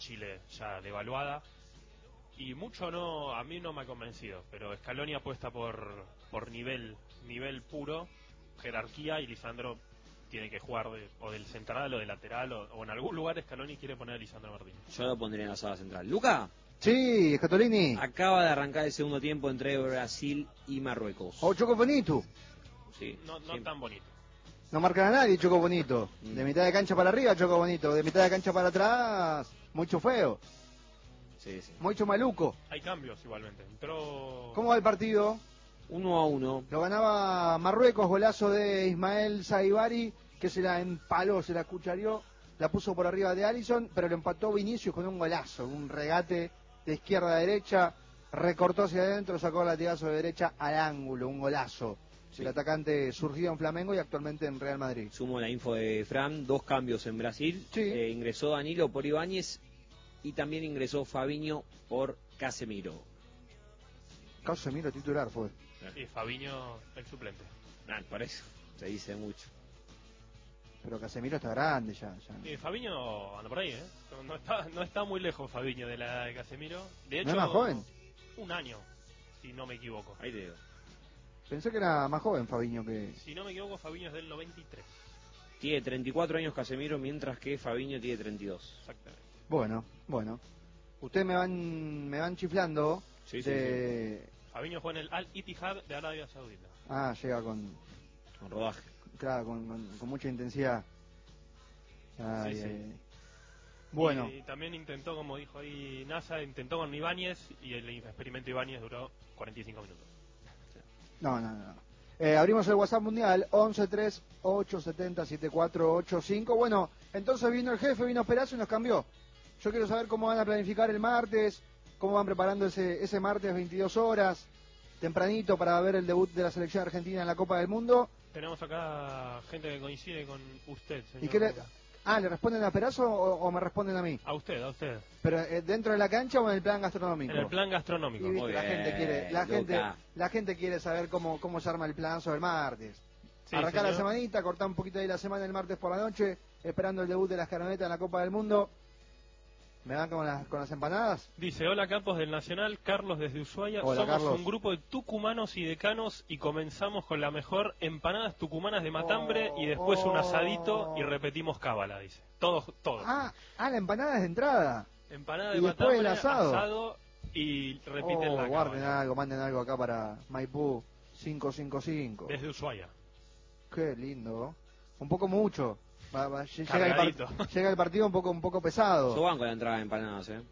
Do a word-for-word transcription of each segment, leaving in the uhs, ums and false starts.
Chile ya devaluada. Y mucho no, a mí no me ha convencido, pero Scaloni apuesta por por nivel nivel puro, jerarquía, y Lisandro tiene que jugar de, o del central o del lateral, o, o en algún lugar Scaloni quiere poner a Lisandro Martínez. Yo lo pondría en la sala central. ¿Luca? Sí, Scatolini. Acaba de arrancar el segundo tiempo entre Brasil y Marruecos. Oh, Choco Bonito. Sí, No, no tan bonito. No marcan a nadie, Choco Bonito. Mm. De mitad de cancha para arriba, Choco Bonito. De mitad de cancha para atrás, mucho feo. Sí, sí. Mucho maluco. Hay cambios igualmente. Entró... ¿Cómo va el partido? Uno a uno. Lo ganaba Marruecos, golazo de Ismael Saibari, que se la empaló, se la cuchareó, la puso por arriba de Alisson, pero lo empató Vinicius con un golazo, un regate de izquierda a derecha, recortó hacia adentro, sacó el latigazo de derecha al ángulo, un golazo. Sí. El atacante surgido en Flamengo y actualmente en Real Madrid. Sumo la info de Fran, dos cambios en Brasil. Sí. Eh, ingresó Danilo por Ibáñez y también ingresó Fabinho por Casemiro. Casemiro titular fue. Y Fabinho el suplente. Ah, por eso se dice mucho. Pero Casemiro está grande ya. ya. Y Fabinho anda por ahí, ¿eh? No, no está, no está muy lejos Fabinho de la de Casemiro. De hecho, ¿No es más joven? Un año, si no me equivoco. Ahí te digo. Pensé que era más joven Fabiño que... Si no me equivoco, Fabinho es del noventa y tres. Tiene treinta y cuatro años Casemiro, mientras que Fabinho tiene treinta y dos. Exactamente. Bueno, bueno. Ustedes me van me van chiflando Sí, sí, de... Fabinho juega en el Al Ittihad de Arabia Saudita. Ah, llega con... Con rodaje. Claro, con, con, con mucha intensidad. Ay, Sí, sí. ay. Bueno, Y, y también intentó, como dijo ahí NASA, intentó con Ibáñez, y el experimento Ibáñez duró cuarenta y cinco minutos. no, no, no. Eh, abrimos el WhatsApp mundial once tres ocho siete cero siete cuatro ocho cinco. Bueno, entonces vino el jefe, vino Perazo y nos cambió. Yo quiero saber cómo van a planificar el martes, cómo van preparando ese, ese martes veintidós horas, tempranito, para ver el debut de la selección argentina en la Copa del Mundo. Tenemos acá gente que coincide con usted, señor. ¿Y qué le... Ah, ¿le responden a Perazo o, o me responden a mí? A usted, a usted. ¿Pero eh, dentro de la cancha o en el plan gastronómico? En el plan gastronómico. Y viste, Muy la bien, gente quiere, la Luca. gente, la gente quiere saber cómo, cómo se arma el plan sobre el martes. Sí, Arrancar la señor. semanita, cortar un poquito ahí la semana el martes por la noche, esperando el debut de las caronetas en la Copa del Mundo. ¿Me van con las, con las empanadas? Dice, hola Campos del Nacional, Carlos desde Ushuaia. Hola, Somos Carlos. un grupo de tucumanos y decanos y comenzamos con la mejor empanadas tucumanas de matambre Oh, y después un oh. asadito y repetimos cábala, dice. Todos, todos. Ah, ah, la empanada es de entrada. Empanada y de después matambre, el asado. asado y repiten Oh, la guarden cábala. algo, manden algo acá para Maipú cinco cinco cinco. Desde Ushuaia. Qué lindo. Un poco mucho. Va, va, llega, el Cargadito. part- llega el partido un poco un poco pesado. Yo banco la entrada de empanadas, ¿eh?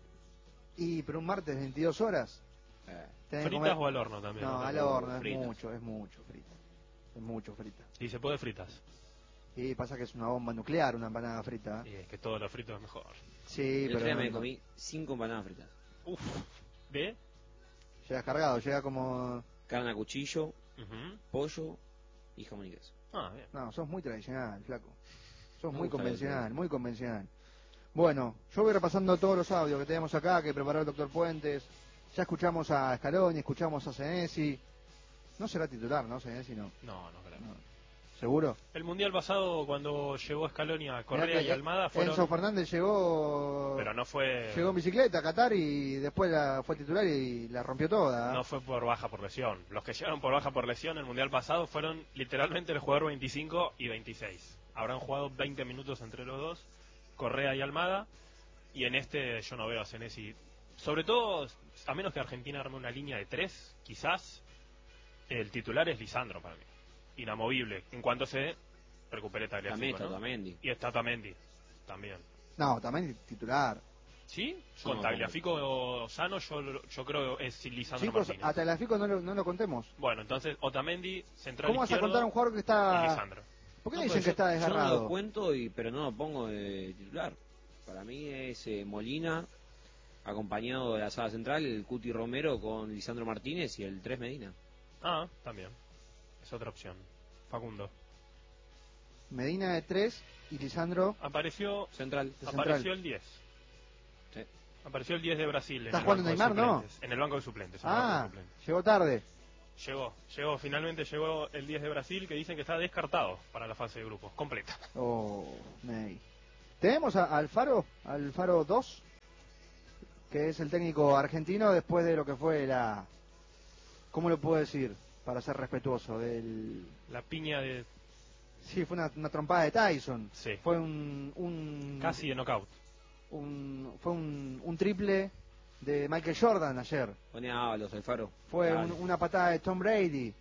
Y pero un martes veintidós horas. eh. tenés que Fritas comer- o al horno también. No, ¿no? al horno, es fritas. mucho, es mucho frita. Es mucho frita. Y se puede fritas. Y pasa que es una bomba nuclear una empanada frita. Y es que todo lo frito es mejor. Sí, El otro pero día no- me no- comí cinco empanadas fritas. Uf. ¿De? llega cargado, llega como... Carne a cuchillo, Ujú. pollo y jamón y queso. Ah, bien. No, sos muy tradicional, flaco. Sos Me muy gusta convencional, el- muy convencional. Bueno, yo voy repasando todos los audios que tenemos acá, que preparó el doctor Puentes. Ya escuchamos a Scaloni, escuchamos a Senesi. No será titular, ¿no? Senesi no. No, no, claro. no. ¿Seguro? El mundial pasado, cuando llegó Scaloni a Mirá Correa que y Almada, fueron... Enzo Fernández llegó... Pero no fue... Llegó en bicicleta a Qatar y después la, fue titular y la rompió toda. No fue por baja por lesión. Los que llegaron por baja por lesión el mundial pasado fueron literalmente el jugador veinticinco y veintiséis. Habrán jugado veinte minutos entre los dos, Correa y Almada, y en este yo no veo a Senesi. Sobre todo, a menos que Argentina arme una línea de tres, quizás, el titular es Lisandro para mí. Inamovible. En cuanto se recupere Tagliafico, También está ¿no? Otamendi. Y está Tamendi también. No, también titular. ¿Sí? Yo Con no Tagliafico sano yo, yo creo es Lisandro Chicos, Martínez. a Tagliafico no lo, no lo contemos. Bueno, entonces Otamendi, central ¿Cómo vas a izquierdo, contar a un jugador que y está... Lisandro. ¿Por qué No, dicen pues que yo- está Yo no desgarrado? lo cuento, y, pero no lo pongo de titular. Para mí es eh, Molina, acompañado de la sala central, el Cuti Romero con Lisandro Martínez y el tres Medina. Ah, también. Es otra opción. Facundo. Medina de tres y Lisandro... Apareció Central. De apareció central. el diez. Sí. Apareció el diez de Brasil. ¿Está en el jugando banco de Neymar, no? suplentes. En el banco de suplentes. en el banco Ah, de suplentes. llegó tarde. Llegó, llegó, finalmente llegó el diez de Brasil, que dicen que está descartado para la fase de grupos, completa. Oh, Ney. ¿Tenemos a Alfaro? ¿Alfaro dos? que es el técnico argentino después de lo que fue la... ¿Cómo lo puedo decir? Para ser respetuoso, del... La piña de... Sí, fue una, una trompada de Tyson. Sí. Fue un... un Casi de knockout. Un, fue un, un triple de Michael Jordan ayer. Ponía los Alfaro. Fue un, una patada de Tom Brady.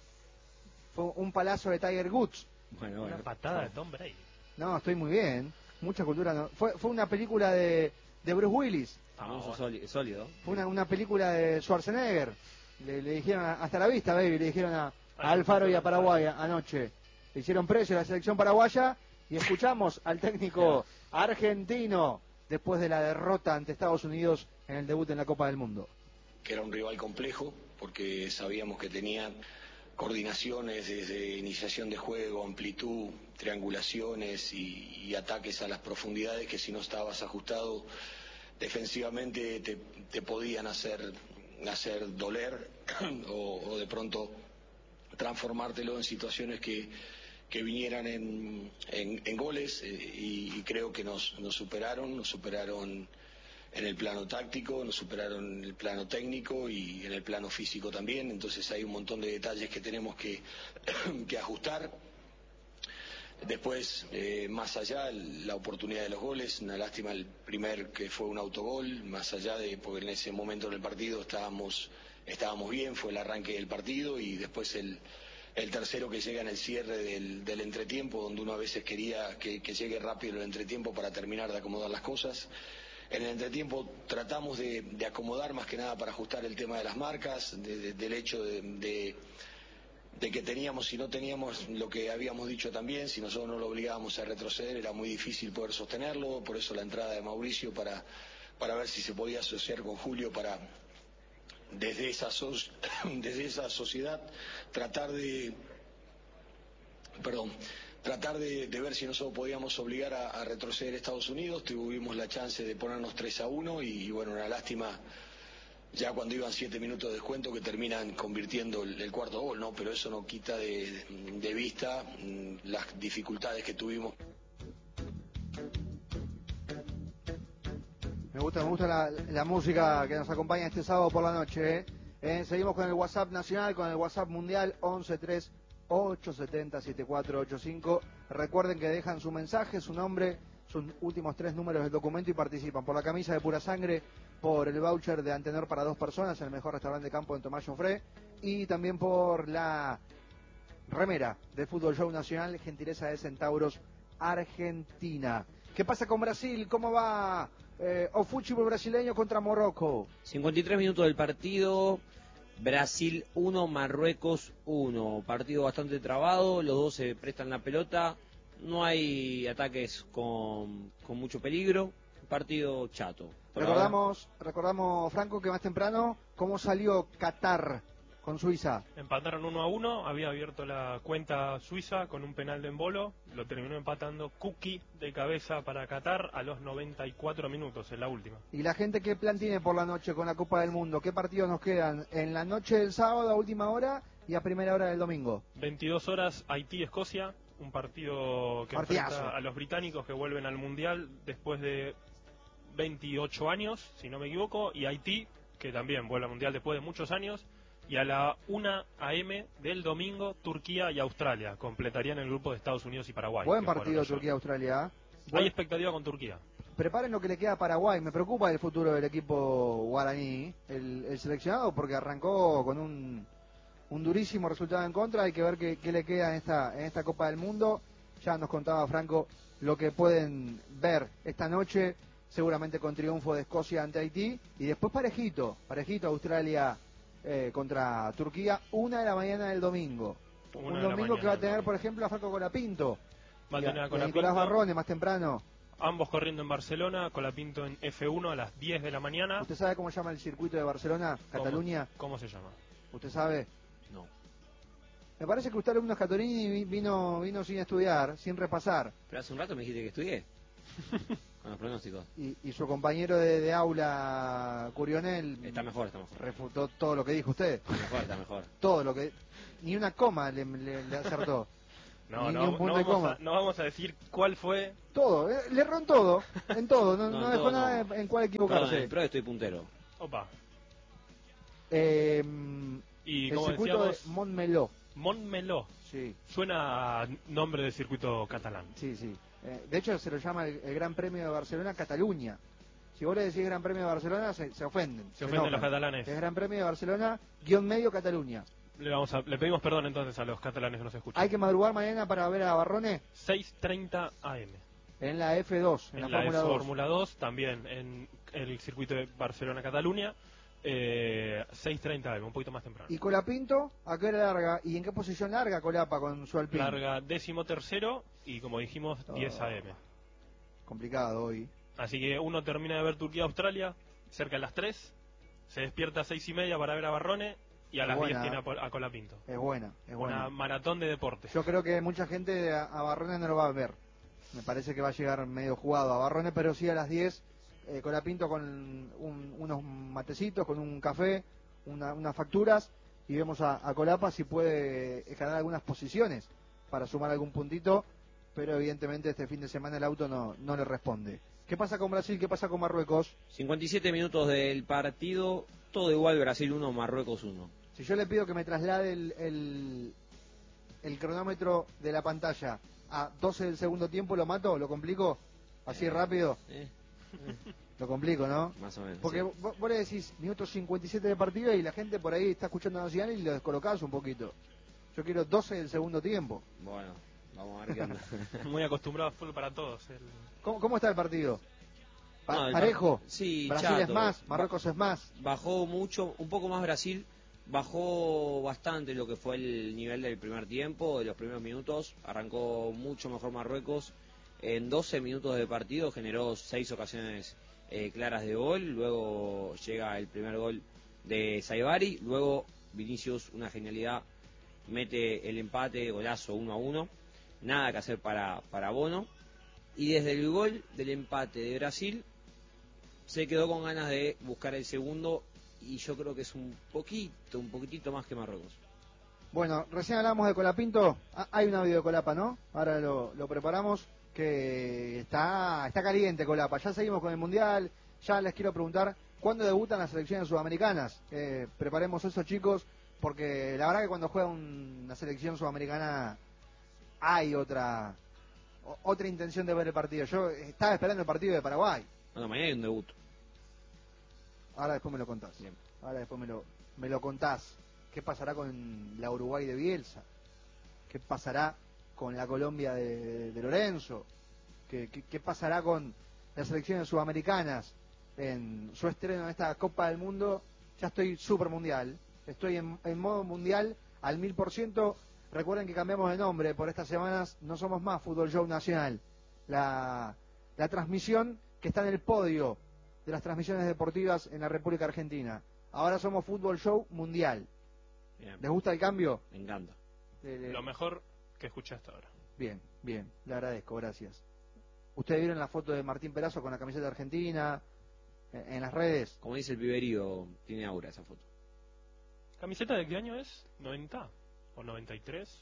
Fue un palazo de Tiger Woods. Bueno, bueno. Una patada de Tom Brady. No, estoy muy bien. Mucha cultura. No. Fue, fue una película de, de Bruce Willis. Famoso, sólido, sólido. Fue una, una película de Schwarzenegger. Le, le dijeron a, hasta la vista, baby, le dijeron a, a Alfaro y a Paraguay anoche. Le hicieron precio a la selección paraguaya y escuchamos al técnico argentino después de la derrota ante Estados Unidos en el debut en la Copa del Mundo. Que era un rival complejo porque sabíamos que tenía coordinaciones desde iniciación de juego, amplitud, triangulaciones y, y ataques a las profundidades que si no estabas ajustado defensivamente te, te podían hacer, hacer doler o, o de pronto transformártelo en situaciones que, que vinieran en, en, en goles eh, y, y creo que nos, nos superaron, nos superaron en el plano táctico, nos superaron en el plano técnico y en el plano físico también, entonces hay un montón de detalles que tenemos que, que ajustar. Después, eh, más allá, la oportunidad de los goles, una lástima el primer que fue un autogol, más allá de, porque en ese momento del partido estábamos, estábamos bien, fue el arranque del partido y después el, el tercero que llega en el cierre del, del entretiempo, donde uno a veces quería que, que llegue rápido el entretiempo para terminar de acomodar las cosas. En el entretiempo tratamos de, de acomodar más que nada para ajustar el tema de las marcas, de, de, del hecho de, de, de que teníamos, si no teníamos lo que habíamos dicho también, si nosotros no lo obligábamos a retroceder era muy difícil poder sostenerlo, por eso la entrada de Mauricio para, para ver si se podía asociar con Julio para desde esa, so, desde esa sociedad tratar de, perdón, tratar de, de ver si nosotros podíamos obligar a, a retroceder a Estados Unidos. Tuvimos la chance de ponernos tres a uno y, y bueno, una lástima ya cuando iban siete minutos de descuento que terminan convirtiendo el, el cuarto gol, ¿no? Pero eso no quita de, de vista mmm, las dificultades que tuvimos. Me gusta, me gusta la, la música que nos acompaña este sábado por la noche, ¿eh? Eh, seguimos con el WhatsApp nacional, con el WhatsApp mundial once tres ocho siete cero siete cuatro ocho cinco. Recuerden que dejan su mensaje, su nombre, sus últimos tres números del documento y participan por la camisa de Pura Sangre, por el voucher de Antenor para dos personas, el mejor restaurante de campo en Tomás Joffre, y también por la remera del Fútbol Show Nacional, gentileza de Centauros Argentina. ¿Qué pasa con Brasil? ¿Cómo va eh, o fútbol brasileño contra Morocco? cincuenta y tres minutos del partido. Brasil uno, Marruecos uno. Partido bastante trabado, los dos se prestan la pelota, no hay ataques con, con mucho peligro, partido chato. Por recordamos, ahora... recordamos, Franco, que más temprano, ¿cómo salió Qatar con Suiza? Empataron uno a uno, había abierto la cuenta Suiza con un penal de Embolo, lo terminó empatando Kuki de cabeza para Qatar a los noventa y cuatro minutos, en la última. ¿Y la gente qué plan tiene por la noche con la Copa del Mundo? ¿Qué partidos nos quedan? En la noche del sábado a última hora y a primera hora del domingo. veintidós horas, Haití-Escocia, un partido que Partidazo. enfrenta a los británicos que vuelven al Mundial después de veintiocho años, si no me equivoco, y Haití, que también vuelve al Mundial después de muchos años. Y a la una a eme del domingo, Turquía y Australia completarían el grupo de Estados Unidos y Paraguay. Buen partido Turquía-Australia. Hay expectativa con Turquía. Preparen lo que le queda a Paraguay. Me preocupa el futuro del equipo guaraní, el, el seleccionado, porque arrancó con un, un durísimo resultado en contra. Hay que ver qué, qué le queda en esta, en esta Copa del Mundo. Ya nos contaba Franco lo que pueden ver esta noche, seguramente con triunfo de Escocia ante Haití. Y después parejito, parejito Australia Eh, contra Turquía, una de la mañana del domingo. Una un domingo que va a tener, por ejemplo, a Franco Colapinto. Va a tener a, a, a Nicolás Barrone más temprano. Ambos corriendo en Barcelona, Colapinto en efe uno a las diez de la mañana. ¿Usted sabe cómo se llama el circuito de Barcelona, Cataluña? ¿Cómo, cómo se llama? ¿Usted sabe? No. Me parece que usted, alumno Scatolini, vino, vino sin estudiar, sin repasar. Pero hace un rato me dijiste que estudié. Con los pronósticos. Y, y su compañero de, de aula, Curionel, está mejor, está mejor. Refutó todo lo que dijo usted. Está mejor, está mejor. Todo lo que... Ni una coma le, le, le acertó. No, ni, no, ni un punto no, y vamos coma. a, no vamos a decir cuál fue. Todo, eh, le erró en todo, en todo, no, No, no en dejó todo nada no. en, en cuál Perdón, en equivocarse. el pro estoy puntero. Opa. Eh, Y el como circuito decíamos, de Montmeló. Montmeló. Sí, Suena a nombre de circuito catalán. sí, sí. Eh, de hecho se lo llama el, el Gran Premio de Barcelona Cataluña. Si vos le decís Gran Premio de Barcelona se, se ofenden. Se ofenden enojan. los catalanes. Es Gran Premio de Barcelona guión medio Cataluña. Le, vamos a, le pedimos perdón entonces a los catalanes que nos escuchan. Hay que madrugar mañana para ver a Barrone seis treinta A M. en la F dos, en, En la, la, Fórmula dos. Fórmula dos, también en el circuito de Barcelona-Cataluña. Eh, seis treinta A M, un poquito más temprano. Y Colapinto, ¿a qué hora larga? ¿Y en qué posición larga Colapa con su Alpine? Larga décimo tercero y como dijimos, diez A M. Complicado hoy. Así que uno termina de ver Turquía-Australia cerca de las tres, se despierta a seis y media para ver a Barrone y a Es las buena. diez tiene a, Pol- a Colapinto. Es buena, es buena. Una maratón de deporte. Yo creo que mucha gente a, a Barrone no lo va a ver. Me parece que va a llegar medio jugado a Barrone, pero sí a las diez, eh, Colapinto con un- unos matecitos, con un café, una- unas facturas, y vemos a, a Colapa si puede escalar algunas posiciones para sumar algún puntito, pero evidentemente este fin de semana el auto no, no le responde. ¿Qué pasa con Brasil? ¿Qué pasa con Marruecos? cincuenta y siete minutos del partido, todo igual, Brasil uno, Marruecos uno. Si yo le pido que me traslade el, el, el cronómetro de la pantalla a doce del segundo tiempo, ¿lo mato? ¿Lo complico? ¿Así Eh, rápido? Eh, Lo complico, ¿no? más o menos. Porque sí. vos, vos le decís minutos cincuenta y siete de partido y la gente por ahí está escuchando a Nacional y lo descolocás un poquito. Yo quiero doce del segundo tiempo. Bueno, vamos a ver qué onda. Muy acostumbrado a fútbol para todos. El... ¿Cómo, cómo está el partido? Pa- No, el ¿Parejo? par- sí, Brasil chato. es más, Marruecos es más. Bajó mucho, un poco más Brasil, bajó bastante lo que fue el nivel del primer tiempo, de los primeros minutos, arrancó mucho mejor Marruecos, en doce minutos de partido generó seis ocasiones eh, claras de gol, luego llega el primer gol de Saibari, luego Vinicius, una genialidad, mete el empate, golazo uno a uno, nada que hacer para, para Bono, y desde el gol del empate de Brasil se quedó con ganas de buscar el segundo y yo creo que es un poquito, un poquitito más que Marruecos. Bueno, recién hablamos de Colapinto. Ah, hay un audio de Colapa, ¿no? Ahora lo, lo preparamos, que está, está caliente Colapa. Ya seguimos con el Mundial. Ya les quiero preguntar, ¿cuándo debutan las selecciones sudamericanas? Eh, preparemos eso, chicos, porque la verdad que cuando juega un- una selección sudamericana hay otra o- otra intención de ver el partido. Yo estaba esperando el partido de Paraguay. Bueno, mañana hay un debut. Ahora después me lo contás. Bien. Ahora después me lo, me lo contás. ¿Qué pasará con la Uruguay de Bielsa? ¿Qué pasará con la Colombia de, de Lorenzo? ¿Qué, qué, qué pasará con las selecciones sudamericanas en su estreno en esta Copa del Mundo? Ya estoy super mundial. Estoy en, en modo mundial al mil por ciento. Recuerden que cambiamos de nombre por estas semanas. No somos más Fútbol Show Nacional. La, la transmisión que está en el podio de las transmisiones deportivas en la República Argentina. Ahora somos Fútbol Show Mundial. Bien. ¿Les gusta el cambio? Me encanta. Le- le- Lo mejor que escuché hasta ahora. Bien, bien, le agradezco, gracias. ¿Ustedes vieron la foto de Martín Perazo con la camiseta argentina en, en las redes? Como dice el piberío, tiene aura esa foto. ¿Camiseta de qué año es? ¿noventa? ¿O noventa y tres?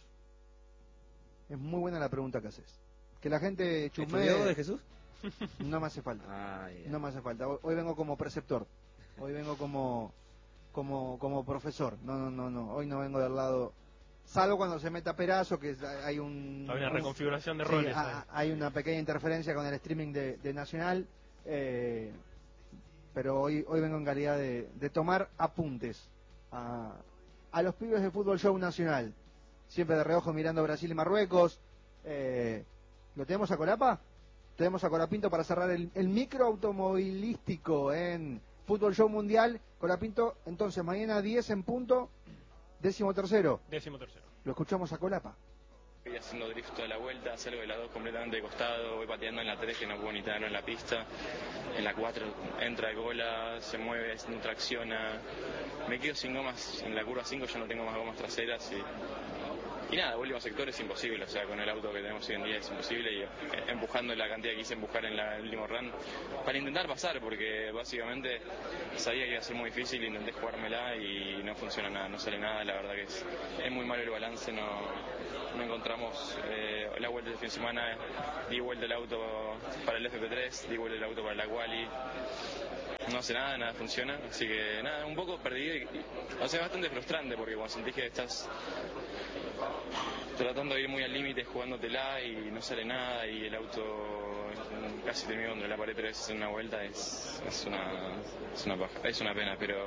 Es muy buena la pregunta que haces. Que la gente ¿Estudió chusmee, de Jesús? no me hace falta. Ah, ya. No me hace falta. Hoy, hoy vengo como preceptor. Hoy vengo como como como profesor. No, no, no, no. Hoy no vengo del lado. Salvo cuando se meta Perazo, que es- hay un. Hay una un- reconfiguración de sí, roles. ha- ahí. hay una pequeña interferencia con el streaming de, de Nacional. eh, pero hoy hoy vengo en calidad de, de tomar apuntes a, a los pibes de Fútbol Show Nacional. Siempre de reojo mirando Brasil y Marruecos. Eh, ¿Lo tenemos a Colapa? Tenemos a Colapinto para cerrar el, el micro automovilístico en Fútbol Show Mundial. Colapinto, entonces mañana diez en punto, décimo tercero. Décimo tercero. Lo escuchamos a Colapa. Voy haciendo drift toda la vuelta, salgo de la dos completamente de costado, voy pateando en la tres que no puedo ni tenerlo en la pista, en la cuatro entra de cola, se mueve, no tracciona, me quedo sin gomas, en la curva cinco ya no tengo más gomas traseras y y nada, último sector es imposible, o sea, con el auto que tenemos hoy en día es imposible, y eh, empujando la cantidad que quise empujar en la, el último run, para intentar pasar, porque básicamente sabía que iba a ser muy difícil, intenté jugármela y no funciona nada, no sale nada, la verdad que es, es muy malo el balance, no, no encontramos eh, la vuelta del fin de semana, di vuelta el auto para el F P tres, di vuelta el auto para la quali, no hace nada, nada funciona, así que nada, un poco perdido y, y o sea, bastante frustrante, porque cuando sentís que estás tratando de ir muy al límite, jugándotela y no sale nada, y el auto casi terminó contra la pared tres veces en una vuelta, es, es una es una paja, es una pena, pero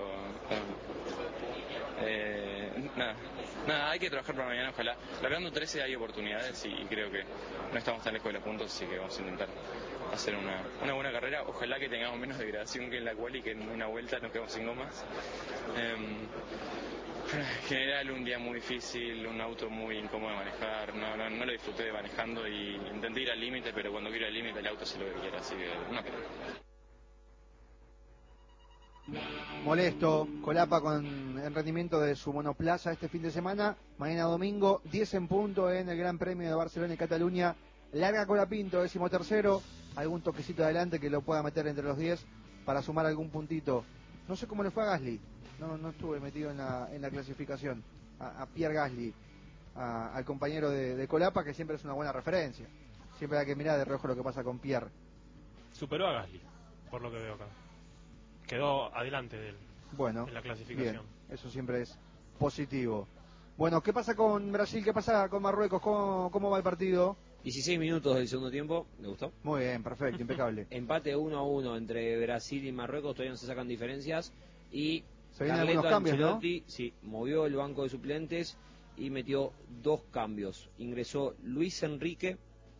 eh, nada, nada, hay que trabajar para mañana, ojalá. Largando trece hay oportunidades y creo que no estamos tan lejos de los puntos, así que vamos a intentar hacer una, una buena carrera. Ojalá que tengamos menos degradación que en la quali, que en una vuelta nos quedamos sin gomas. Eh, En general un día muy difícil, un auto muy incómodo de manejar, no, no, no lo disfruté de manejando y intenté ir al límite, pero cuando quiero ir al límite el auto se lo que quiera, así que una pena. Molesto, Colapa con el rendimiento de su monoplaza este fin de semana. Mañana domingo, diez en punto en el Gran Premio de Barcelona y Cataluña. Larga Colapinto, décimo tercero. Algún toquecito adelante que lo pueda meter entre los diez para sumar algún puntito. No sé cómo le fue a Gasly. No, no estuve metido en la, en la clasificación. A, a Pierre Gasly, a, al compañero de, de Colapa, que siempre es una buena referencia. Siempre hay que mirar de reojo lo que pasa con Pierre. Superó a Gasly, por lo que veo acá. Quedó adelante de él bueno, en la clasificación. Bien, eso siempre es positivo. Bueno, ¿qué pasa con Brasil? ¿Qué pasa con Marruecos? ¿Cómo, cómo va el partido? dieciséis minutos del segundo tiempo, ¿le gustó? Muy bien, perfecto, impecable. Empate uno a uno entre Brasil y Marruecos, todavía no se sacan diferencias. Y se vienen Carleto algunos cambios, Ancelotti, ¿no? Sí, movió el banco de suplentes y metió dos cambios. Ingresó Luis Enrique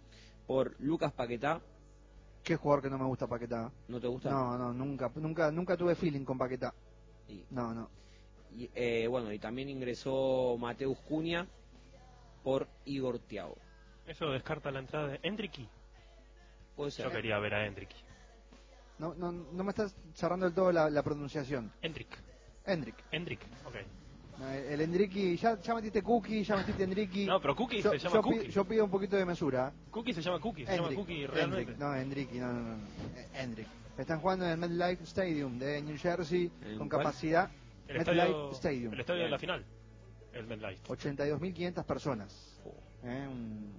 por Lucas Paquetá. ¿Qué jugador que no me gusta Paquetá? ¿No te gusta? No, no, nunca, nunca, nunca tuve feeling con Paquetá. Y, no, no. Y, eh, bueno, y también ingresó Mateus Cunha por Igor Thiago. Eso descarta la entrada de Endricky. Puede ser. Yo quería ver a Endricky. No, no, no me estás cerrando del todo la, la pronunciación. Endrick. Endrick. Endrick, ok. El Endricky, ya, ya metiste Cookie, ya metiste Endricky. No, pero Cookie yo, se llama yo Cookie. Pido, yo pido un poquito de mesura. Cookie se llama Cookie, se Endrick, llama Cookie realmente. Endrick, no, Endricky, no, no, no. Endrick. Están jugando en el MetLife Stadium de New Jersey con cuál? capacidad. El MetLife estadio, Stadium. El estadio de la final. El MetLife. ochenta y dos mil quinientas personas. Eh, un,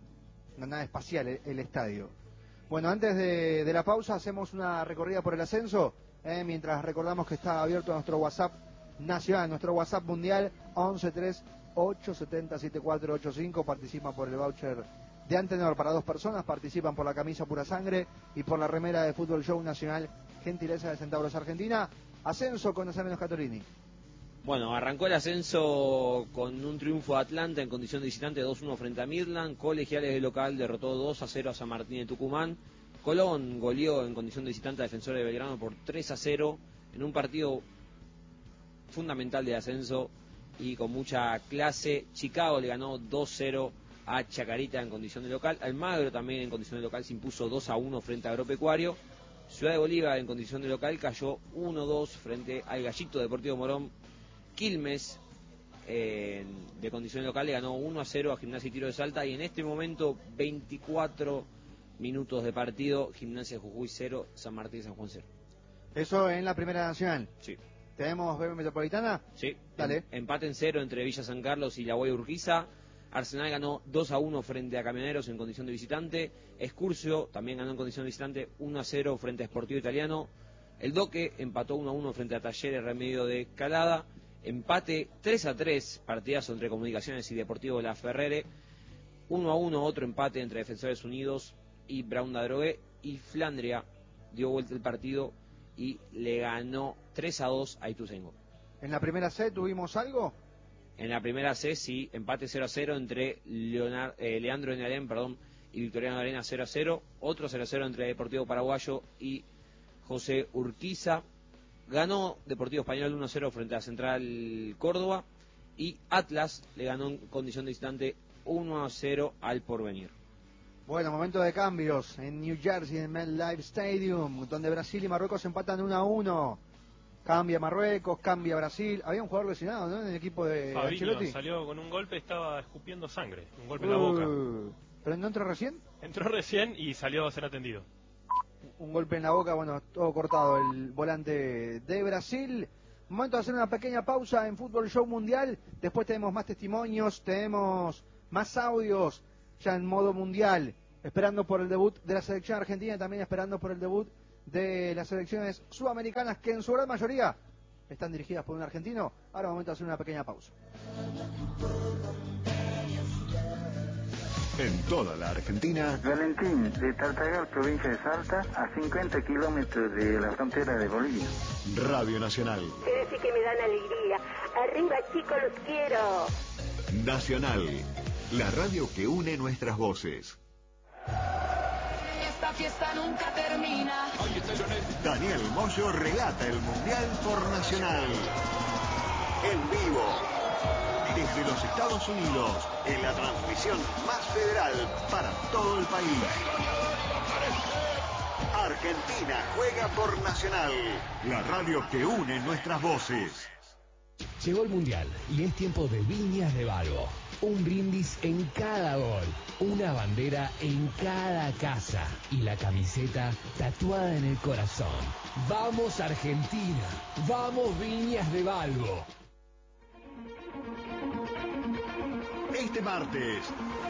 una nave espacial el, el estadio. Bueno, antes de, de la pausa hacemos una recorrida por el ascenso, eh, mientras recordamos que está abierto nuestro WhatsApp nacional, nuestro WhatsApp mundial once tres ocho siete cero siete cuatro ocho cinco. Participan por el voucher de Antenor para dos personas, participan por la camisa Pura Sangre y por la remera de Fútbol Show Nacional, gentileza de Centauros Argentina. Ascenso con Nazario Scatolini. Bueno, arrancó el ascenso con un triunfo de Atlanta en condición de visitante dos uno frente a Midland. Colegiales de local derrotó dos a cero a San Martín de Tucumán. Colón goleó en condición de visitante a Defensor de Belgrano por tres a cero en un partido fundamental de ascenso y con mucha clase. Chicago le ganó dos cero a Chacarita en condición de local. Almagro también en condición de local se impuso dos a uno frente a Agropecuario. Ciudad de Bolívar en condición de local cayó uno dos frente al Gallito Deportivo Morón. Quilmes eh, de condición local le ganó uno a cero a Gimnasia y Tiro de Salta, y en este momento veinticuatro minutos de partido, Gimnasia Jujuy cero, San Martín San Juan cero. Eso en la Primera Nacional. Sí. ¿Tenemos B B Metropolitana? Sí. Dale. En, empate en cero entre Villa San Carlos y La Guaya Urquiza. Arsenal ganó dos a uno frente a Camioneros en condición de visitante. Excursio también ganó en condición de visitante uno a cero frente a Sportivo Italiano. El Doque empató uno a uno frente a Talleres Remedio de Calada. Empate tres a tres, partidazo entre Comunicaciones y Deportivo La Ferrere. uno a uno, otro empate entre Defensores Unidos y Brown da Drogué. Y Flandria dio vuelta el partido y le ganó tres a dos a Ituzaingó. ¿En la primera C tuvimos algo? En la primera C, sí, empate cero a cero entre Leonard, eh, Leandro Enarén, perdón, y Victoriano Arena cero a cero. Otro cero a cero entre Deportivo Paraguayo y José Urquiza. Ganó Deportivo Español uno a cero frente a Central Córdoba, y Atlas le ganó en condición de visitante uno a cero al Porvenir. Bueno, momento de cambios en New Jersey, en MetLife Stadium, donde Brasil y Marruecos empatan uno a uno. Cambia Marruecos, cambia Brasil. Había un jugador lesionado, ¿no? En el equipo de Fabinho Ancelotti. salió con un golpe, estaba escupiendo sangre, un golpe en la boca. Uh, ¿Pero no entró recién? Entró recién y salió a ser atendido. Un golpe en la boca, bueno, todo cortado el volante de Brasil. Momento de hacer una pequeña pausa en Fútbol Show Mundial. Después tenemos más testimonios, tenemos más audios ya en modo mundial. Esperando por el debut de la selección argentina y también esperando por el debut de las selecciones sudamericanas que en su gran mayoría están dirigidas por un argentino. Ahora momento de hacer una pequeña pausa. En toda la Argentina, Valentín, de Tartagal, provincia de Salta, a cincuenta kilómetros de la frontera de Bolivia. Radio Nacional. Quiere decir que me dan alegría. Arriba, chicos, los quiero. Nacional, la radio que une nuestras voces. Esta fiesta nunca termina. Daniel Moyo relata el Mundial por Nacional. En vivo. Desde los Estados Unidos, en la transmisión más federal para todo el país. Argentina juega por Nacional, la radio que une nuestras voces. Llegó el Mundial y es tiempo de Viñas de Balbo. Un brindis en cada gol, una bandera en cada casa y la camiseta tatuada en el corazón. ¡Vamos Argentina! ¡Vamos Viñas de Balbo! Este martes,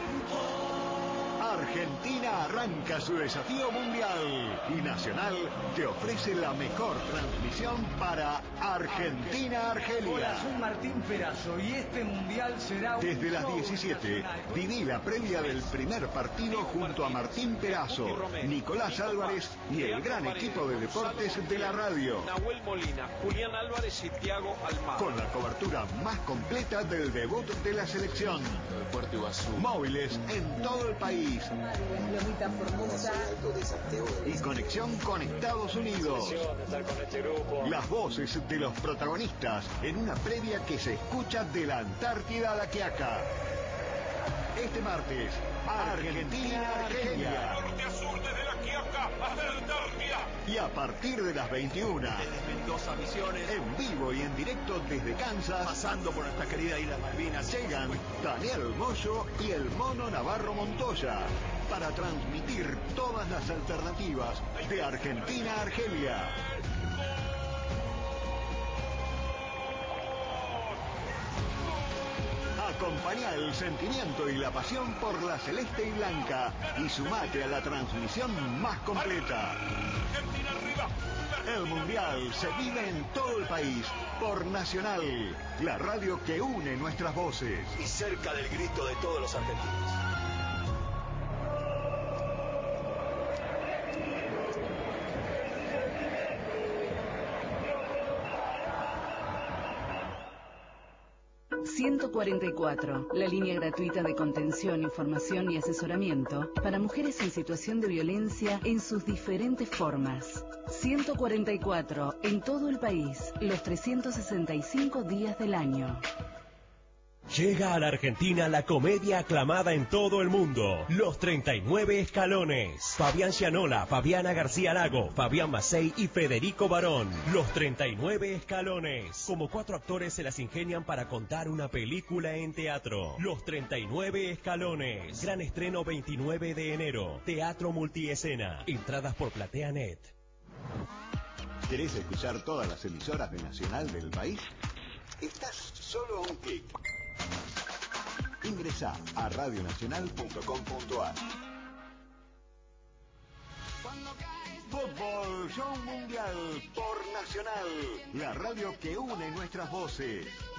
Argentina arranca su desafío mundial y Nacional te ofrece la mejor transmisión para Argentina-Argelia. Hola, soy Martín Perazo y este mundial será un Desde las show diecisiete, nacional. viví la previa del primer partido junto a Martín Perazo, Nicolás Álvarez y el gran equipo de deportes de la radio. Nahuel Molina, Julián Álvarez y Thiago Almada. Con la cobertura más completa del debut de la selección. Móviles en todo el país. Y conexión con Estados Unidos. Las voces de los protagonistas en una previa que se escucha de la Antártida a la Quiaca. Este martes, Argentina-Argelia. Norte a sur desde la Quiaca hasta la Antártida. Y a partir de las veintiuna, Desde Mendoza, Misiones, en vivo y en directo desde Kansas, pasando por nuestra querida Isla Malvinas, llegan Daniel Moyo y el Mono Navarro Montoya para transmitir todas las alternativas de Argentina a Argelia. Acompañá el sentimiento y la pasión por la celeste y blanca y sumate a la transmisión más completa. El Mundial se vive en todo el país por Nacional, la radio que une nuestras voces. y cerca del grito de todos los argentinos. ciento cuarenta y cuatro, la línea gratuita de contención, información y asesoramiento para mujeres en situación de violencia en sus diferentes formas. ciento cuarenta y cuatro, en todo el país, los trescientos sesenta y cinco días del año. Llega a la Argentina la comedia aclamada en todo el mundo, Los treinta y nueve Escalones. Fabián Gianola, Fabiana García Lago, Fabián Macei y Federico Barón. Los treinta y nueve Escalones. Como cuatro actores se las ingenian para contar una película en teatro. Los treinta y nueve Escalones. Gran estreno veintinueve de enero. Teatro multiescena. Entradas por PlateaNet. ¿Querés escuchar todas las emisoras de Nacional del país? Estás solo a un clic. Ingresá a radionacional punto com punto a r. Fútbol Show Mundial por Nacional, la radio que une nuestras voces.